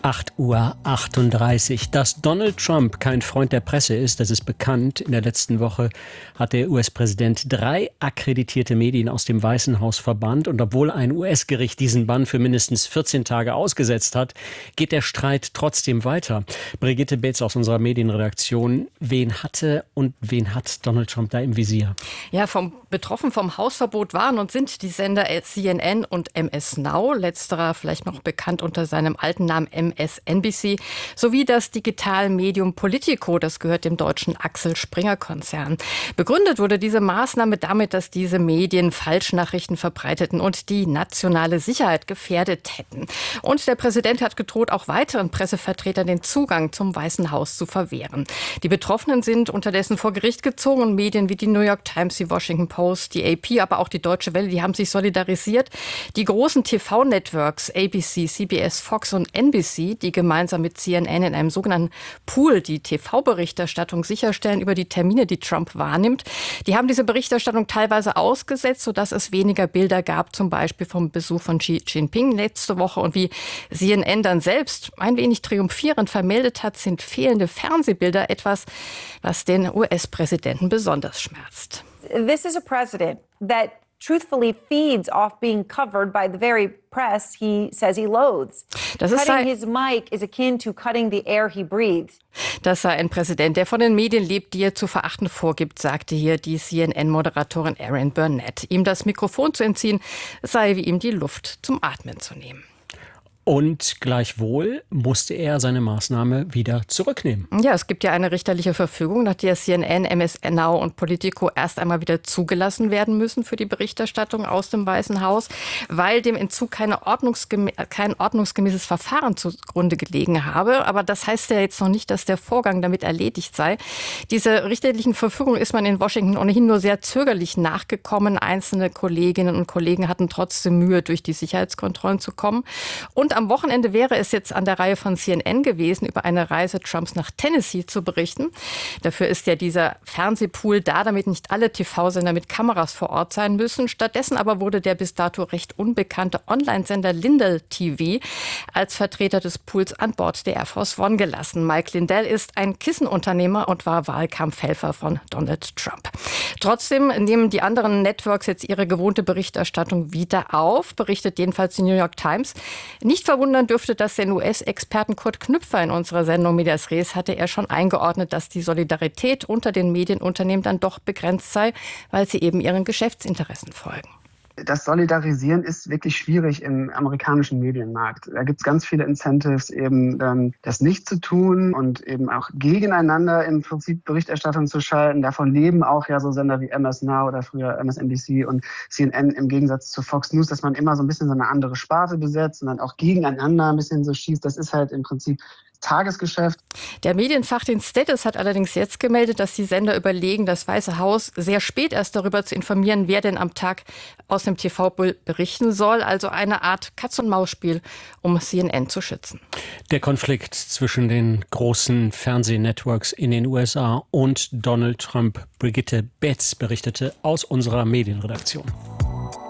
8:38 Uhr. Dass Donald Trump kein Freund der Presse ist, das ist bekannt. In der letzten Woche hat der US-Präsident 3 akkreditierte Medien aus dem Weißen Haus verbannt. Und obwohl ein US-Gericht diesen Bann für mindestens 14 Tage ausgesetzt hat, geht der Streit trotzdem weiter. Brigitte Betz aus unserer Medienredaktion. Wen hat Donald Trump da im Visier? Ja, betroffen vom Hausverbot waren und sind die Sender CNN und MS Now, letzterer vielleicht noch bekannt unter seinem alten Namen MSNBC, sowie das Digitalmedium Politico, das gehört dem deutschen Axel Springer Konzern. Begründet wurde diese Maßnahme damit, dass diese Medien Falschnachrichten verbreiteten und die nationale Sicherheit gefährdet hätten. Und der Präsident hat gedroht, auch weiteren Pressevertretern den Zugang zum Weißen Haus zu verwehren. Die Betroffenen sind unterdessen vor Gericht gezogen und Medien wie die New York Times, die Washington Post, die AP, aber auch die Deutsche Welle, die haben sich solidarisiert. Die großen TV-Networks ABC, CBS, Fox und NBC, die gemeinsam mit CNN in einem sogenannten Pool die TV-Berichterstattung sicherstellen über die Termine, die Trump wahrnimmt, die haben diese Berichterstattung teilweise ausgesetzt, sodass es weniger Bilder gab, zum Beispiel vom Besuch von Xi Jinping letzte Woche. Und wie CNN dann selbst ein wenig triumphierend vermeldet hat, sind fehlende Fernsehbilder etwas, was den US-Präsidenten besonders schmerzt. This is a president that truthfully feeds off being covered by the very press he says he loathes. Cutting his mic is akin to cutting the air he breathes. Das sei ein Präsident, der von den Medien lebt, die er zu verachten vorgibt, sagte hier die CNN-Moderatorin Erin Burnett. Ihm das Mikrofon zu entziehen, sei wie ihm die Luft zum Atmen zu nehmen. Und gleichwohl musste er seine Maßnahme wieder zurücknehmen. Ja, es gibt ja eine richterliche Verfügung, nach der CNN, MS Now und Politico erst einmal wieder zugelassen werden müssen für die Berichterstattung aus dem Weißen Haus, weil dem Entzug kein ordnungsgemäßes Verfahren zugrunde gelegen habe. Aber das heißt ja jetzt noch nicht, dass der Vorgang damit erledigt sei. Dieser richterlichen Verfügung ist man in Washington ohnehin nur sehr zögerlich nachgekommen. Einzelne Kolleginnen und Kollegen hatten trotzdem Mühe, durch die Sicherheitskontrollen zu kommen. Und am Wochenende wäre es jetzt an der Reihe von CNN gewesen, über eine Reise Trumps nach Tennessee zu berichten. Dafür ist ja dieser Fernsehpool da, damit nicht alle TV-Sender mit Kameras vor Ort sein müssen. Stattdessen aber wurde der bis dato recht unbekannte Online-Sender Lindell TV als Vertreter des Pools an Bord der Air Force One gelassen. Mike Lindell ist ein Kissenunternehmer und war Wahlkampfhelfer von Donald Trump. Trotzdem nehmen die anderen Networks jetzt ihre gewohnte Berichterstattung wieder auf, berichtet jedenfalls die New York Times. Nicht verwundern dürfte das den US-Experten Kurt Knüpfer in unserer Sendung Medias Res, hatte er schon eingeordnet, dass die Solidarität unter den Medienunternehmen dann doch begrenzt sei, weil sie eben ihren Geschäftsinteressen folgen. Das Solidarisieren ist wirklich schwierig im amerikanischen Medienmarkt. Da gibt es ganz viele Incentives, eben dann das nicht zu tun und eben auch gegeneinander im Prinzip Berichterstattung zu schalten. Davon leben auch ja so Sender wie MS Now oder früher MSNBC und CNN im Gegensatz zu Fox News, dass man immer so ein bisschen so eine andere Sparte besetzt und dann auch gegeneinander ein bisschen so schießt. Das ist halt im Prinzip Tagesgeschäft. Der Medienfachdienst Status hat allerdings jetzt gemeldet, dass die Sender überlegen, das Weiße Haus sehr spät erst darüber zu informieren, wer denn am Tag aus dem TV-Pool berichten soll. Also eine Art Katz-und-Maus-Spiel, um CNN zu schützen. Der Konflikt zwischen den großen Fernsehnetworks in den USA und Donald Trump. Brigitte Betz berichtete aus unserer Medienredaktion.